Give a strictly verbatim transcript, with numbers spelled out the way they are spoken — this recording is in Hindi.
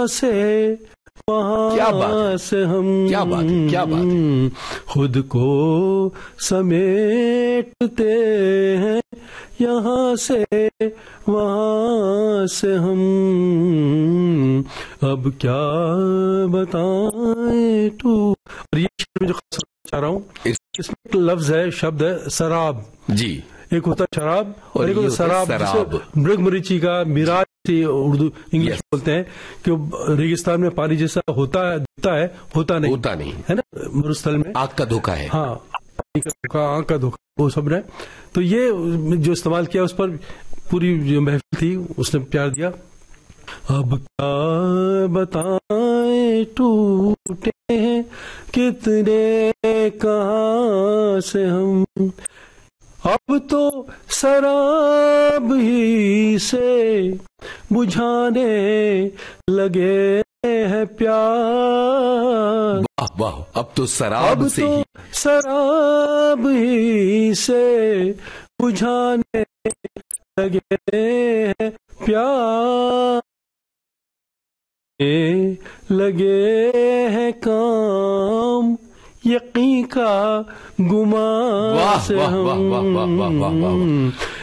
यहाँ से वहाँ से हम, क्या बात है, क्या बात है। खुद को समेटते हैं, यहाँ से वहाँ से हम, अब क्या बताएं तू। और ये शेर में जो खास चाह रहा हूँ, इसमें एक लफ्ज है, शब्द है शराब जी। एक होता है शराब और, और एक होता है शराब, शराब। मृगमरीची का मिराज उर्दू इंग्लिश yes. बोलते हैं कि रेगिस्तान में पानी जैसा होता है, दिखता है, होता नहीं, होता नहीं है ना, मरुस्थल में आग का धोखा है। हाँ, पानी का धोखा, आग का धोखा, वो सब ने तो ये जो इस्तेमाल किया, उस पर पूरी जो महफिल थी उसने प्यार दिया। अब क्या बताएं टूटे हैं कितने कहाँ से हम, अब तो शराब ही से बुझाने लगे हैं प्यार। वाह वाह, अब तो शराब अब से तो ही शराब ही से बुझाने लगे हैं प्यार, लगे हैं काम यकीन का गुमान से हम,